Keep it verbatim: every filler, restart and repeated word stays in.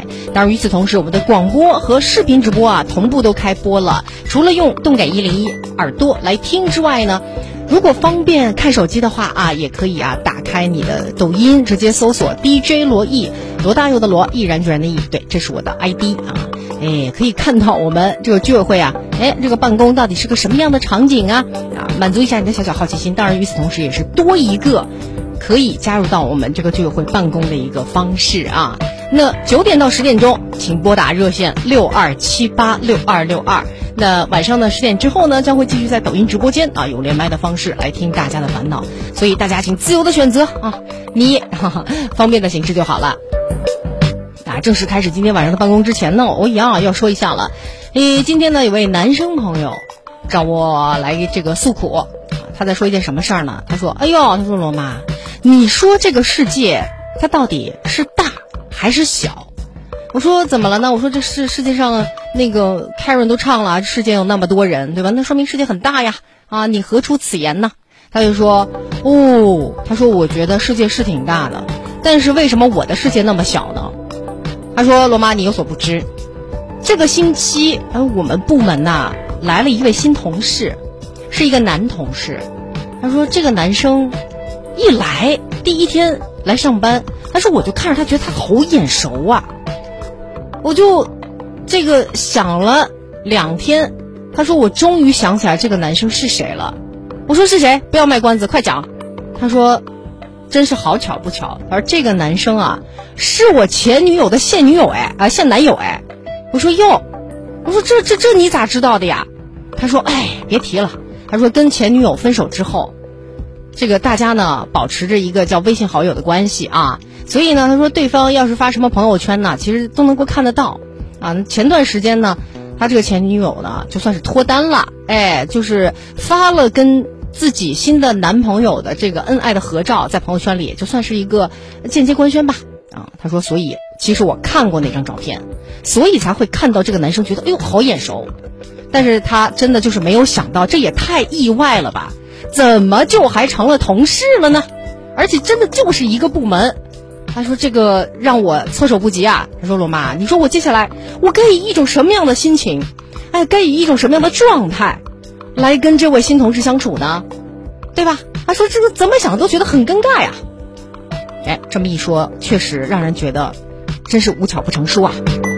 台。当然与此同时，我们的广播和视频直播啊同步都开播了。除了用动感一零一耳朵来听之外呢，如果方便看手机的话啊，也可以啊打开你的抖音，直接搜索 D J 罗毅，罗大佑的罗，毅然决然的毅，对，这是我的 I D 啊。哎，可以看到我们这个居委会啊，哎，这个办公到底是个什么样的场景啊？啊，满足一下你的小小好奇心。当然，与此同时也是多一个可以加入到我们这个居委会办公的一个方式啊。那九点到十点钟，请拨打热线六二七八六二六二。那晚上呢十点之后呢，将会继续在抖音直播间啊，用连麦的方式来听大家的烦恼。所以大家请自由的选择啊，你哈哈方便的形式就好了。啊，正式开始今天晚上的办公之前呢，我一样要说一下了。诶，今天呢有位男生朋友找我来这个诉苦，他在说一件什么事儿呢？他说：“哎呦，他说罗妈，你说这个世界它到底是大还是小？”我说怎么了呢？我说这世世界上那个 Karen 都唱了，世界有那么多人，对吧？那说明世界很大呀！啊，你何出此言呢？他就说：“哦，他说我觉得世界是挺大的，但是为什么我的世界那么小呢？”他说：“罗妈，你有所不知，这个星期，呃，我们部门呐、啊、来了一位新同事，是一个男同事。他说这个男生一来第一天来上班，他说我就看着他，觉得他好眼熟啊。我就这个想了两天，他说我终于想起来这个男生是谁了。我说是谁？不要卖关子，快讲。他说。”真是好巧不巧，而这个男生啊，是我前女友的现女友哎，啊现男友哎。我说哟，我说这这这你咋知道的呀？他说哎，别提了。他说跟前女友分手之后，这个大家呢保持着一个叫微信好友的关系啊，所以呢，他说对方要是发什么朋友圈呢，其实都能够看得到啊。前段时间呢，他这个前女友呢就算是脱单了，哎，就是发了跟。自己新的男朋友的这个恩爱的合照在朋友圈里，也就算是一个间接官宣吧。啊，他说，所以其实我看过那张照片，所以才会看到这个男生觉得，哎呦，好眼熟。但是他真的就是没有想到，这也太意外了吧？怎么就还成了同事了呢？而且真的就是一个部门。他说这个让我措手不及啊。他说罗妈，你说我接下来我该以一种什么样的心情，哎，该以一种什么样的状态？来跟这位新同事相处呢，对吧？他说这个怎么想都觉得很尴尬呀。哎，这么一说，确实让人觉得真是无巧不成书啊。